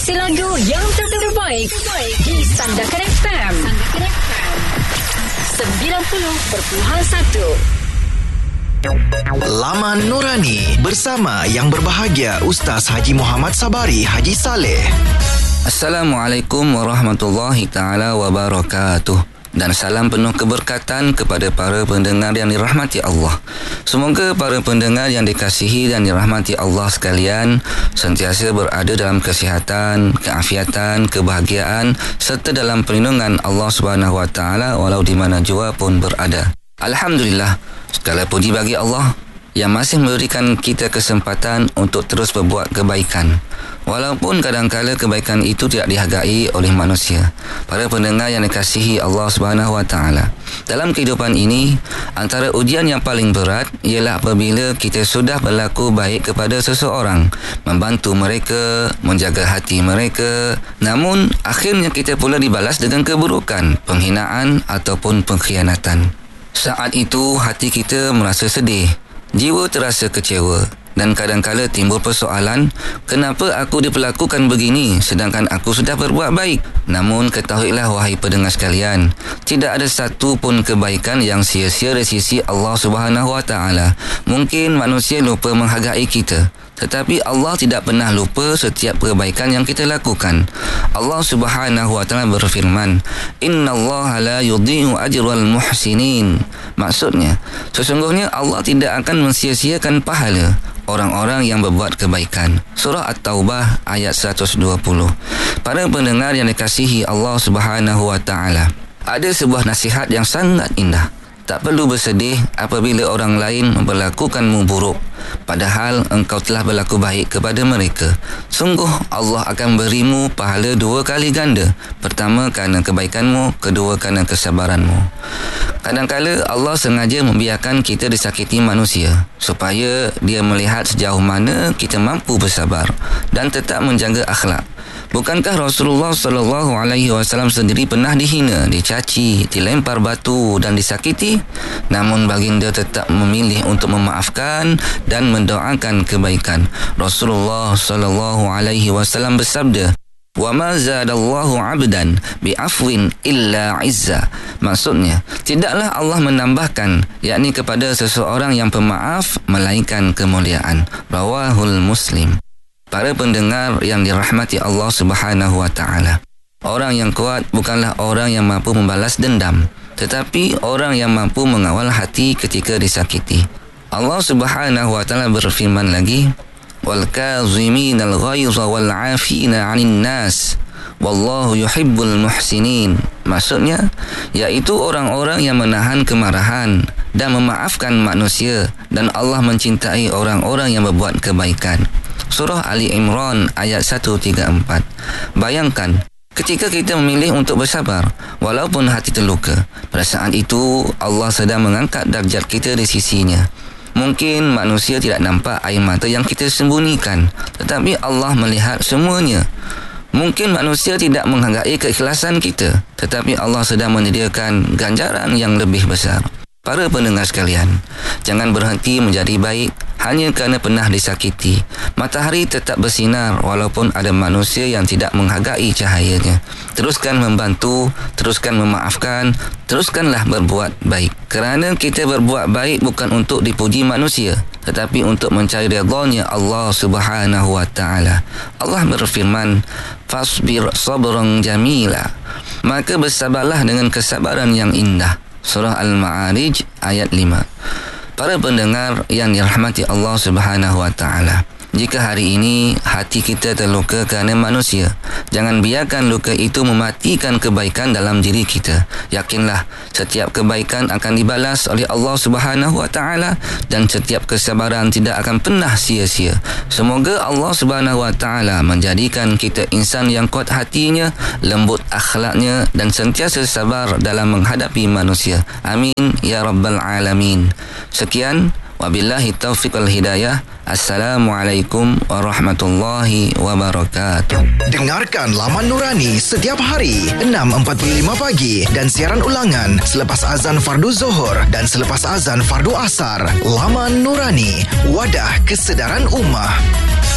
Seleksi lagu yang terbaik di Sandakan FM 90.1. Laman Nurani bersama yang berbahagia Ustaz Haji Muhammad Sabari Haji Saleh. Assalamualaikum warahmatullahi ta'ala wabarakatuh. Dan salam penuh keberkatan kepada para pendengar yang dirahmati Allah. Semoga para pendengar yang dikasihi dan dirahmati Allah sekalian sentiasa berada dalam kesihatan, keafiatan, kebahagiaan serta dalam perlindungan Allah Subhanahu Wa Taala walau di mana jua pun berada. Alhamdulillah, segala puji bagi Allah yang masih memberikan kita kesempatan untuk terus berbuat kebaikan. Walaupun kadang-kala kebaikan itu tidak dihargai oleh manusia. Para pendengar yang dikasihi Allah Subhanahu Wa Taala, dalam kehidupan ini, antara ujian yang paling berat ialah apabila kita sudah berlaku baik kepada seseorang, membantu mereka, menjaga hati mereka, namun akhirnya kita pula dibalas dengan keburukan, penghinaan ataupun pengkhianatan. Saat itu hati kita merasa sedih, jiwa terasa kecewa. Dan kadang-kala timbul persoalan, kenapa aku diperlakukan begini sedangkan aku sudah berbuat baik? Namun ketahuilah wahai pendengar sekalian, tidak ada satu pun kebaikan yang sia-sia dari sisi Allah Subhanahu Wa Taala. Mungkin manusia lupa menghargai kita, tetapi Allah tidak pernah lupa setiap kebaikan yang kita lakukan. Allah Subhanahu Wa Taala berfirman, "Innallaha la yudhi'u ajral muhsinin." Maksudnya, sesungguhnya Allah tidak akan mensia-siakan pahala orang-orang yang berbuat kebaikan. Surah At-Taubah ayat 120. Para pendengar yang dikasihi Allah Subhanahu Wa Taala, ada sebuah nasihat yang sangat indah. Tak perlu bersedih apabila orang lain memperlakukanmu buruk, padahal engkau telah berlaku baik kepada mereka. Sungguh Allah akan berimu pahala 2 kali ganda. Pertama kerana kebaikanmu, kedua kerana kesabaranmu. Kadang-kala Allah sengaja membiarkan kita disakiti manusia supaya dia melihat sejauh mana kita mampu bersabar dan tetap menjaga akhlak. Bukankah Rasulullah SAW sendiri pernah dihina, dicaci, dilempar batu dan disakiti? Namun baginda tetap memilih untuk memaafkan dan mendoakan kebaikan. Rasulullah SAW bersabda, "Wa ma zadallahu 'abdan bi'afwin illa 'izza." Maksudnya, tidaklah Allah menambahkan, yakni kepada seseorang yang pemaaf melainkan kemuliaan. Rawahul Muslim. Para pendengar yang dirahmati Allah Subhanahu Wa Taala, orang yang kuat bukanlah orang yang mampu membalas dendam, tetapi orang yang mampu mengawal hati ketika disakiti. Allah Subhanahu Wa Taala berfirman lagi, "Wal kaziminal ghaiza wal 'afina 'anil nas, wallahu yuhibbul muhsinin." Maksudnya, yaitu orang-orang yang menahan kemarahan dan memaafkan manusia, dan Allah mencintai orang-orang yang berbuat kebaikan. Surah Ali Imran ayat 134. Bayangkan, ketika kita memilih untuk bersabar walaupun hati terluka, pada saat itu Allah sedang mengangkat darjat kita di sisinya. Mungkin manusia tidak nampak air mata yang kita sembunyikan, tetapi Allah melihat semuanya. Mungkin manusia tidak menghargai keikhlasan kita, tetapi Allah sedang menyediakan ganjaran yang lebih besar. Para pendengar sekalian, jangan berhenti menjadi baik hanya kerana pernah disakiti. Matahari tetap bersinar walaupun ada manusia yang tidak menghargai cahayanya. Teruskan membantu, teruskan memaafkan, teruskanlah berbuat baik. Kerana kita berbuat baik bukan untuk dipuji manusia, tetapi untuk mencari redha-Nya Allah Subhanahu Wa Taala. Allah berfirman, "Fasbir sabran jamila." Maka bersabarlah dengan kesabaran yang indah. Surah Al-Ma'arij ayat 5. Para pendengar yang dirahmati Allah Subhanahu Wa Taala, jika hari ini hati kita terluka kerana manusia, jangan biarkan luka itu mematikan kebaikan dalam diri kita. Yakinlah, setiap kebaikan akan dibalas oleh Allah Subhanahu Wa Taala dan setiap kesabaran tidak akan pernah sia-sia. Semoga Allah Subhanahu Wa Taala menjadikan kita insan yang kuat hatinya, lembut akhlaknya dan sentiasa sabar dalam menghadapi manusia. Amin ya rabbal alamin. Sekian, wabillahi taufiq wal hidayah. Assalamualaikum warahmatullahi wabarakatuh. Dengarkan Laman Nurani setiap hari 6.45 pagi dan siaran ulangan selepas azan fardu Zuhur dan selepas azan fardu Asar. Laman Nurani, wadah kesedaran ummah.